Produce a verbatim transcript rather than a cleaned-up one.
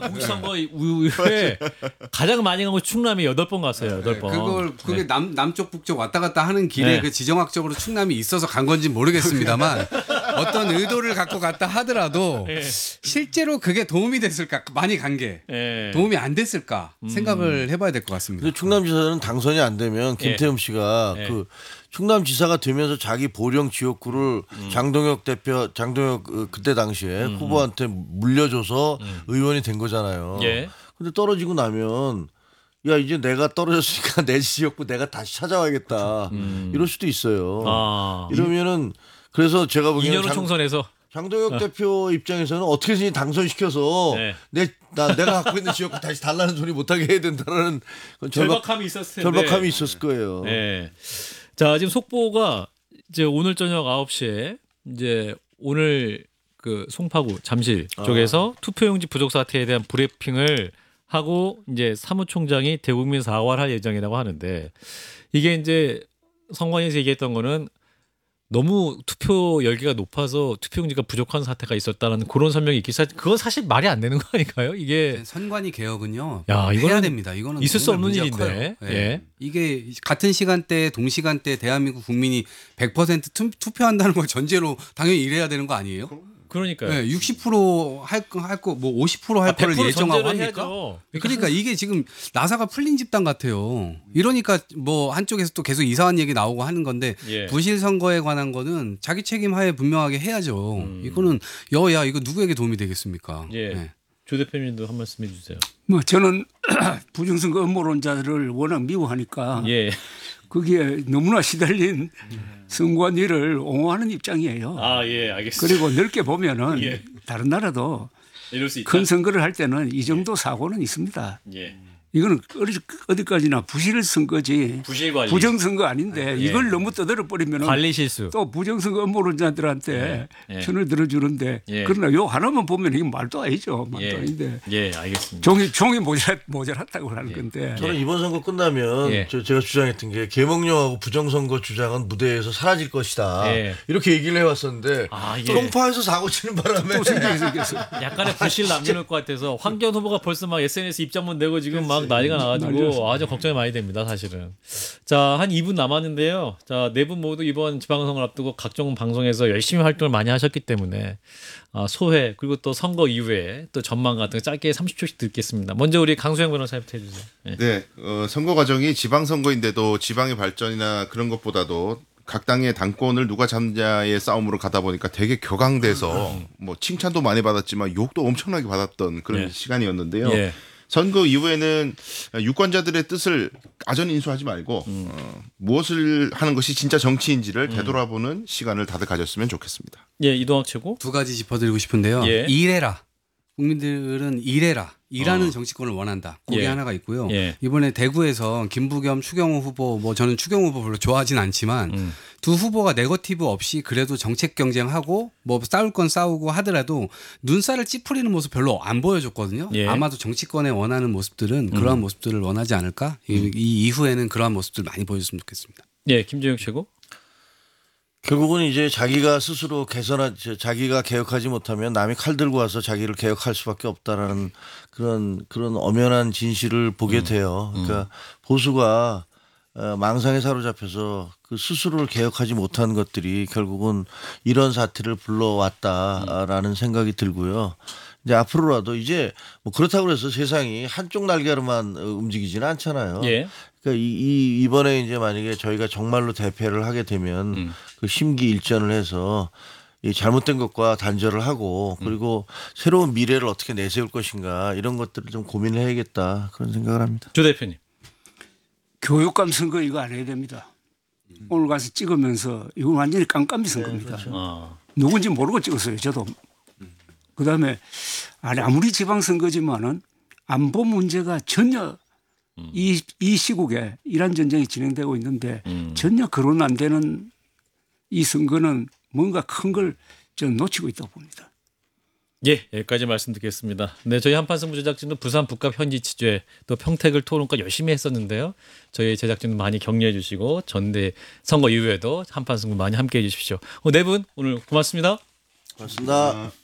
공수선거 이후에 가장 많이 간 거 충남이 여덟 번 갔어요. 여덟 번. 네, 그걸 그게 네. 남 남쪽 북쪽 왔다 갔다 하는 길에 네. 그 지정학적으로 충남이 있어서 간 건지 모르겠습니다만 어떤 의도를 갖고 갔다 하더라도 네. 실제로 그게 도움이 됐을까? 많이 간 게 네. 도움이 안 됐을까 생각을 해봐야 될 것 같습니다. 근데 충남지사는 당선이 안 되면 김태흠 씨가 예. 그 충남지사가 되면서 자기 보령 지역구를 음. 장동혁 대표, 장동혁 그- 그때 당시에 후보한테 물려줘서 의원이 된 거잖아요. 음. 예. 근데 떨어지고 나면 야 이제 내가 떨어졌으니까 내 지역구 내가 다시 찾아와야겠다 이럴 수도 있어요. 음. 아. 이러면은 그래서 제가 보기에는 이년후 장, 총선에서 장동혁 대표 입장에서는 어떻게든지 당선시켜서 네. 내, 나, 내가 갖고 있는 지역구 다시 달라는 소리 못하게 해야 된다는 그런 절박, 절박함이 있었을 텐데. 절박함이 있었을 거예요. 네. 자, 지금 속보가 이제 오늘 저녁 아홉 시에 이제 오늘 그 송파구 잠실 쪽에서 아. 투표용지 부족 사태에 대한 브리핑을 하고 이제 사무총장이 대국민 사과를 할 예정이라고 하는데 이게 이제 선관위에서 얘기했던 거는 너무 투표 열기가 높아서 투표용지가 부족한 사태가 있었다는 그런 설명이 있기 시작. 그건 사실 말이 안 되는 거 아닐까요? 이게 선관위 개혁은요. 야, 이거는 해야 됩니다. 이거는 있을 수 정말 없는 문제가 일인데. 커요. 예. 예. 이게 같은 시간대 동시간대 대한민국 국민이 백 퍼센트 투, 투표한다는 걸 전제로 당연히 이래야 되는 거 아니에요? 그러니까요. 네, 육십 퍼센트 할거할거뭐 오십 퍼센트 할 아, 백 거를 퍼센트 예정하고 전제로 합니까? 해야죠. 그러니까 이게 지금 나사가 풀린 집단 같아요. 이러니까 뭐 한쪽에서 또 계속 이상한 얘기 나오고 하는 건데 예. 부실 선거에 관한 거는 자기 책임 하에 분명하게 해야죠. 음. 이거는 여야 이거 누구에게 도움이 되겠습니까? 예. 네. 조 대표님도 한 말씀 해주세요. 뭐 저는 부정선거 음모론자들을 워낙 미워하니까 예. 거기에 너무나 시달린 선관위를 옹호하는 입장이에요. 아, 예, 알겠습니다. 그리고 넓게 보면은 예. 다른 나라도 이럴 수 있다. 큰 선거를 할 때는 이 정도 사고는 있습니다. 예. 이거는 어디- 어디까지나 부실 선거지 부실 관리. 부정선거 아닌데 예. 이걸 너무 떠들어 버리면 관리 실수. 또 부정선거 음모론자들한테 예. 예. 편을 들어주는데 예. 그러나 요 하나만 보면 이게 말도 아니죠. 말도 예. 아닌데 예, 알겠습니다. 종이 종이 모자랐, 모자랐다고 하는 건데 저는 이번 선거 끝나면 예. 저, 제가 주장했던 게 계몽령하고 부정선거 주장은 무대에서 사라질 것이다. 예. 이렇게 얘기를 해왔었는데 아, 예. 송파에서 사고 치는 바람에 또 생기게 생겼어. 약간의 부실 남겨놓을 것 같아서 황교안 후보가 벌써 막 에스엔에스 입장문 내고 지금 막 난리가 나가지고 아주 걱정이 많이 됩니다, 사실은. 자, 한 이 분 남았는데요. 자, 네 분 모두 이번 지방선거를 앞두고 각종 방송에서 열심히 활동을 많이 하셨기 때문에 아, 소회 그리고 또 선거 이후에 또 전망 같은 거 짧게 삼십 초씩 듣겠습니다. 먼저 우리 강수영 변호사부터 해주세요. 예. 네, 어, 선거 과정이 지방선거인데도 지방의 발전이나 그런 것보다도 각 당의 당권을 누가 잡냐의 싸움으로 가다 보니까 되게 격앙돼서 뭐 칭찬도 많이 받았지만 욕도 엄청나게 받았던 그런 예. 시간이었는데요. 예. 선거 이후에는 유권자들의 뜻을 아전 인수하지 말고 음. 어, 무엇을 하는 것이 진짜 정치인지를 되돌아보는 시간을 다들 가졌으면 좋겠습니다. 예, 이동학 최고. 두 가지 짚어드리고 싶은데요. 예. 일해라. 국민들은 일해라. 일하는 어. 정치권을 원한다. 그게 예. 하나가 있고요. 예. 이번에 대구에서 김부겸, 추경호 후보, 뭐 저는 추경호 후보 별로 좋아하진 않지만 음. 두 후보가 네거티브 없이 그래도 정책 경쟁하고 뭐 싸울 건 싸우고 하더라도 눈살을 찌푸리는 모습 별로 안 보여줬거든요. 예. 아마도 정치권에 원하는 모습들은 그러한 음. 모습들을 원하지 않을까? 이, 이 이후에는 그러한 모습들 많이 보여줬으면 좋겠습니다. 예, 김재혁 최고. 결국은 이제 자기가 스스로 개선하, 자기가 개혁하지 못하면 남이 칼 들고 와서 자기를 개혁할 수밖에 없다라는 그런 그런 엄연한 진실을 보게 돼요. 그러니까 보수가 어, 망상에 사로잡혀서 그 스스로를 개혁하지 못한 것들이 결국은 이런 사태를 불러왔다라는 생각이 들고요. 이제 앞으로라도 이제 뭐 그렇다고 해서 세상이 한쪽 날개로만 어, 움직이지는 않잖아요. 예. 그러니까 이, 이 이번에 이제 만약에 저희가 정말로 대패를 하게 되면 음. 그 심기일전을 해서 이 잘못된 것과 단절을 하고 그리고 새로운 미래를 어떻게 내세울 것인가 이런 것들을 좀 고민을 해야겠다 그런 생각을 합니다. 조 대표님. 교육감 선거 이거 안 해야 됩니다. 오늘 가서 찍으면서 이건 완전히 깜깜이 선거입니다. 아. 누군지 모르고 찍었어요. 저도. 그다음에 아니 아무리 지방선거지만은 안보 문제가 전혀 이, 이 시국에 이란 전쟁이 진행되고 있는데 음. 전혀 거론 안 되는 이 선거는 뭔가 큰 걸 저는 놓치고 있다고 봅니다. 예, 여기까지 말씀 듣겠습니다. 네, 저희 한판승부 제작진도 부산 북갑 현지 취재 또 평택을 토론과 열심히 했었는데요. 저희 제작진 많이 격려해 주시고 전대 선거 이후에도 한판승부 많이 함께해 주십시오. 네 분 오늘 고맙습니다. 고맙습니다.